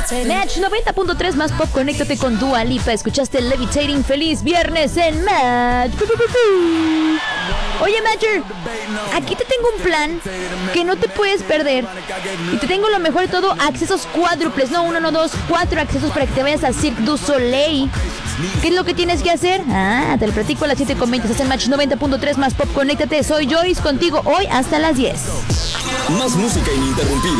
Match 90.3 más pop, conéctate con Dua Lipa. Escuchaste Levitating. Feliz viernes en Match. Oye, Matcher, aquí te tengo un plan que no te puedes perder. Y te tengo lo mejor de todo, accesos cuádruples. No, uno, no, dos, 4 accesos para que te vayas a Cirque du Soleil. ¿Qué es lo que tienes que hacer? Te lo platico a las 7:20. Estás en Match 90.3 más pop, conéctate. Soy Joyce contigo hoy hasta las 10. Más música ininterrumpida.